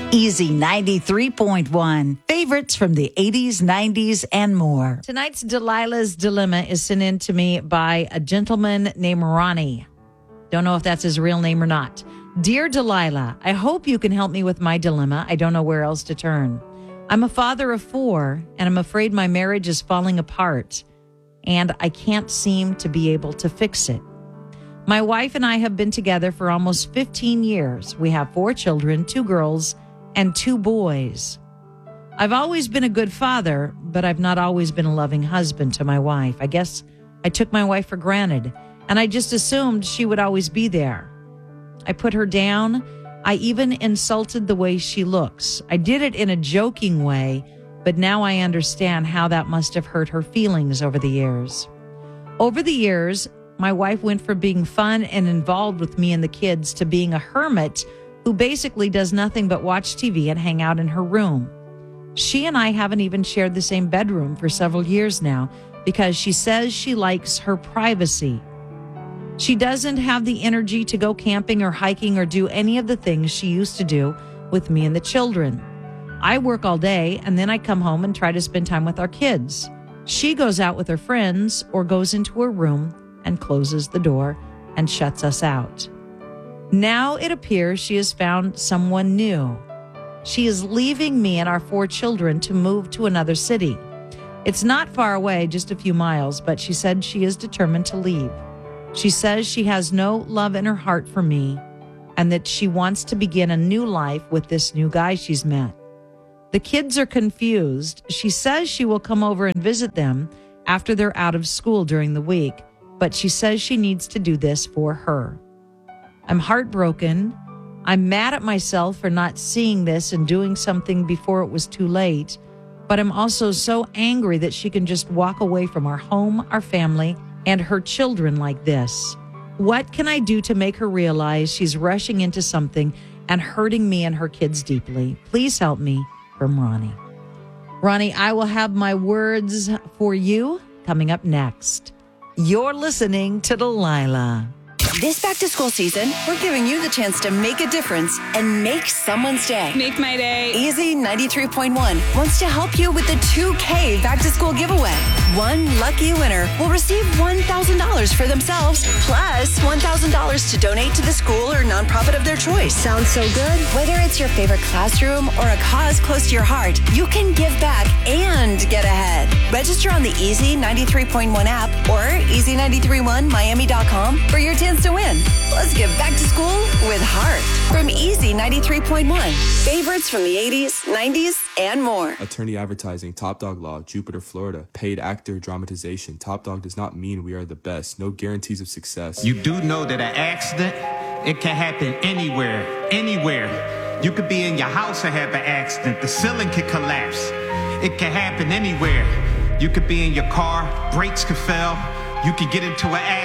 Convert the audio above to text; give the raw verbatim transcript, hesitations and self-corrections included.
Easy ninety-three point one. Favorites from the eighties, nineties, and more. Tonight's Delilah's Dilemma is sent in to me by a gentleman named Ronnie. Don't know if that's his real name or not. Dear Delilah, I hope you can help me with my dilemma. I don't know where else to turn. I'm a father of four, and I'm afraid my marriage is falling apart, and I can't seem to be able to fix it. My wife and I have been together for almost fifteen years. We have four children, two girls, and two boys. I've always been a good father, but I've not always been a loving husband to my wife. I guess I took my wife for granted, and I just assumed she would always be there. I put her down. I even insulted the way she looks. I did it in a joking way, but now I understand how that must have hurt her feelings over the years. Over the years, my wife went from being fun and involved with me and the kids to being a hermit who basically does nothing but watch T V and hang out in her room. She and I haven't even shared the same bedroom for several years now because she says she likes her privacy. She doesn't have the energy to go camping or hiking or do any of the things she used to do with me and the children. I work all day and then I come home and try to spend time with our kids. She goes out with her friends or goes into her room and closes the door and shuts us out. Now it appears she has found someone new. She is leaving me and our four children to move to another city. It's not far away, just a few miles, but she said she is determined to leave. She says she has no love in her heart for me and that she wants to begin a new life with this new guy she's met. The kids are confused. She says she will come over and visit them after they're out of school during the week, but she says she needs to do this for her. I'm heartbroken. I'm mad at myself for not seeing this and doing something before it was too late, but I'm also so angry that she can just walk away from our home, our family, and her children like this. What can I do to make her realize she's rushing into something and hurting me and her kids deeply? Please help me. From Ronnie. Ronnie, I will have my words for you coming up next. You're listening to Delilah. This back-to-school season, we're giving you the chance to make a difference and make someone's day. Make my day. Easy ninety-three point one wants to help you with the two K back-to-school giveaway. One lucky winner will receive one thousand dollars for themselves, plus one thousand dollars to donate to the school or nonprofit of their choice. Sounds so good. Whether it's your favorite classroom or a cause close to your heart, you can give back and get ahead. Register on the Easy ninety-three point one app or easy nine three one miami dot com for your chance to win. Let's get back to school with heart. From Easy ninety-three point one. Favorites from the eighties, nineties, and more. Attorney Advertising, Top Dog Law, Jupiter, Florida. Paid actor dramatization. Top Dog does not mean we are the best. No guarantees of success. You do know that an accident, it can happen anywhere, anywhere. You could be in your house and have an accident. The ceiling could collapse. It can happen anywhere. You could be in your car, brakes could fail. You could get into an accident.